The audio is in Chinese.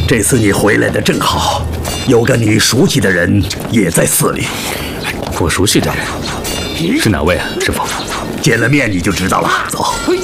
这次你回来的正好，有个你熟悉的人也在寺里。 我熟悉长老，是哪位啊，师傅？ 见了面你就知道了。走。